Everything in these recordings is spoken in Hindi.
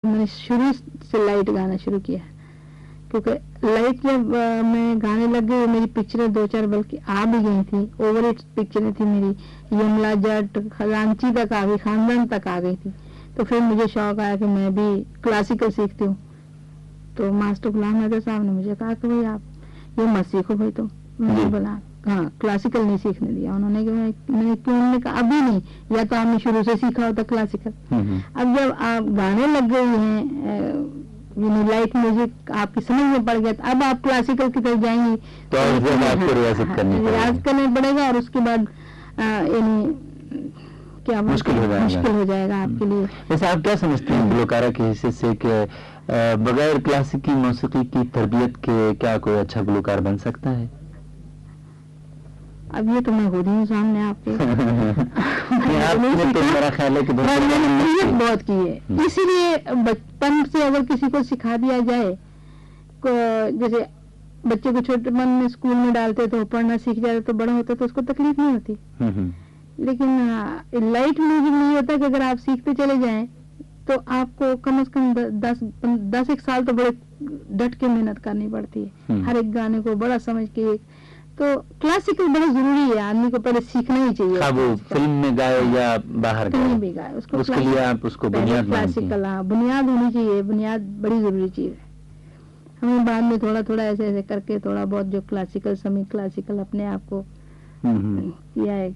मैंने शुरू से लाइट गाना शुरू किया, क्योंकि लाइट जब मैं गाने लग गई, मेरी पिक्चरें 2-4 बल्कि आ भी गई थी, ओवर पिक्चरें थी मेरी, यमला जट खजांची तक आ गई, खानदान तक आ गई थी। तो फिर मुझे शौक आया कि मैं भी क्लासिकल सीखती हूँ। तो मास्टर गुलाम हैदर साहब ने मुझे कहा कि भाई आप ये मत सीखो भाई। तो मैंने बोला हाँ, क्लासिकल नहीं सीखने दिया उन्होंने। कि मैंने क्यों? उन्होंने कहा अभी नहीं, या तो आपने शुरू से सीखा होता क्लासिकल। अब जब आप गाने लग गई हैं, लाइट म्यूजिक आपकी समझ में पड़ गया, तो अब आप क्लासिकल की तरफ जाएंगी तो आपको रियाज करना पड़ेगा, और उसके बाद क्या मुश्किल हो जाएगा आपके लिए। वैसे आप क्या समझते हैं गुलकारा के हिस्से से कि बगैर क्लासिकी मौसीकी की तरबियत के क्या कोई अच्छा गुलकार बन सकता है? अब ये तो मैं खुद ही सामने आपके आपने तो मेरा ख्याल है कि मैंने मेहनत बहुत की है, इसीलिए बचपन से अगर किसी को सिखा दिया जाए, जैसे बच्चे को छोटेपन में स्कूल में डालते तो पढ़ना सीख जाते, तो बड़ा होता तो उसको तकलीफ नहीं होती। लेकिन लाइट म्यूजिक नहीं होता कि अगर आप सीखते चले जाएं तो आपको कम से कम 10 एक साल तो बड़े डट के मेहनत करनी पड़ती है, हर एक गाने को बड़ा समझ के। तो क्लासिकल बड़ा जरूरी है, आदमी को पहले सीखना ही चाहिए। हाँ, वो फिल्म में गाए या बाहर कहीं भी गाए, उसके लिए आप उसको बुनियाद क्लासिकल बुनियाद होनी चाहिए, बुनियाद बड़ी जरूरी चीज है। हमें बाद में थोड़ा थोड़ा ऐसे ऐसे करके थोड़ा बहुत जो क्लासिकल समय क्लासिकल अपने आप को किया है।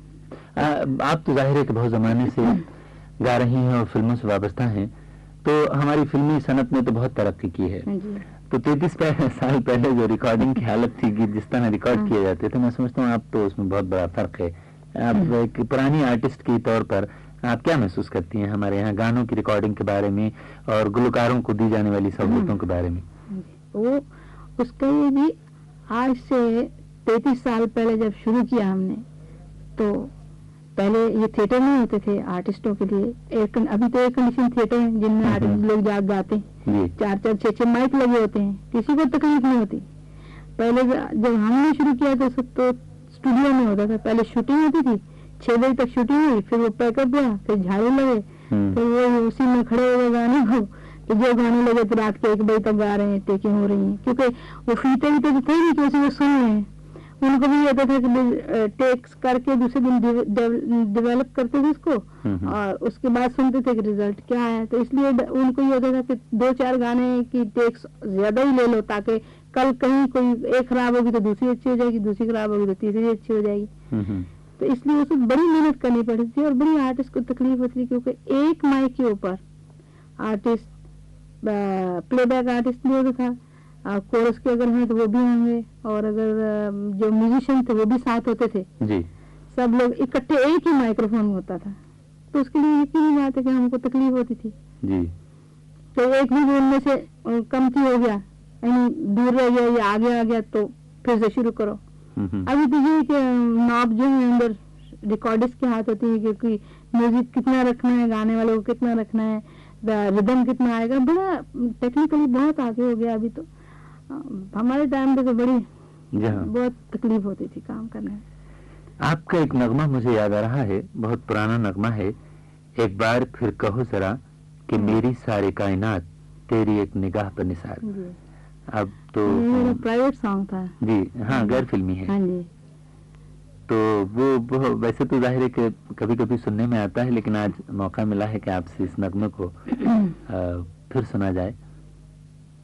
आप तो जाहिर है कि बहुत जमाने से गा रही हैं और फिल्मों से वाबस्ता हैं, तो हमारी फिल्मी सनत ने तो बहुत तरक्की की है। तो 33 साल पहले जो रिकॉर्डिंग की हालत थी कि जिस तरह रिकॉर्ड किए जाते थे, मैं समझता हूँ आप तो उसमें बहुत बड़ा फर्क है। आप एक पुरानी आर्टिस्ट के तौर पर आप क्या महसूस करती हैं हमारे यहाँ गानों की रिकॉर्डिंग के बारे में और गुलकारों को दी जाने वाली सहूलतों के बारे में? वो उसका ये भी आज से 33 साल पहले जब शुरू किया हमने, तो पहले ये थिएटर नहीं होते थे आर्टिस्टों के लिए। अभी तो एयर कंडीशन थिएटर हैं जिनमें आर्टिस्ट लोग जाग गाते हैं, 4-4 6-6 माइक लगे होते हैं, किसी को तकलीफ नहीं होती। पहले जब हमने शुरू किया तो सब तो स्टूडियो में होता था, पहले शूटिंग होती थी, 6 बजे तक शूटिंग हुई, फिर वो पैकअप हुआ, फिर झाड़ू लगे, फिर वो उसी में खड़े हो गए गाने को, तो जो गाने लगे तो रात के 1 बजे तक गा रहे हैं, टेकिंग हो रही है, क्योंकि वो फीते भी तो थे नहीं कि उसी को सुन रहे हैं। उनको भी होता था कि टेक्स करके दूसरे दिन डेवलप करते थे उसको, और उसके बाद सुनते थे कि रिजल्ट क्या आया। तो इसलिए उनको ये होता था कि 2-4 गाने की टेक्स ज्यादा ही ले लो, ताकि कल कहीं कोई एक खराब होगी तो दूसरी अच्छी हो जाएगी, दूसरी खराब होगी तो तीसरी अच्छी हो जाएगी। तो इसलिए उसमें बड़ी मेहनत करनी पड़ती थी और बड़ी आर्टिस्ट को तकलीफ होती थी, क्योंकि एक माइक के ऊपर आर्टिस्ट प्लेबैक आर्टिस्ट नहीं होता था, कोरस के अगर हैं तो वो भी होंगे, और अगर जो म्यूजिशियन थे वो भी साथ होते थे जी। सब लोग इकट्ठे एक ही माइक्रोफोन में होता था, तो उसके लिए यकीन बात है कि हमको तकलीफ होती थी जी। तो एक भी उनमें से कमती हो गया, यानी दूर रह गया या आगे आ गया, तो फिर से शुरू करो। अभी तो ये कि नॉब जो है अंदर रिकॉर्डिस्ट के हाथ होती है, क्योंकि म्यूजिक कितना रखना है, गाने वाले को कितना रखना है, रिदम कितना आएगा, बड़ा टेक्निकली बहुत आगे हो गया। अभी तो हमारे टाइम पे तो बड़ी बहुत तकलीफ होती थी काम करने में। आपका एक नगमा मुझे याद आ रहा है, बहुत पुराना नगमा है, एक बार फिर कहो जरा कि मेरी सारी कायनात तेरी एक निगाह पर निसार। अब तो प्राइवेट सॉन्ग था जी, हाँ, गैर फिल्मी है। हाँ जी। तो वो वैसे तो जाहिर है कि कभी कभी सुनने में आता है, लेकिन आज मौका मिला है कि आपसे इस नगमे को फिर सुना जाए।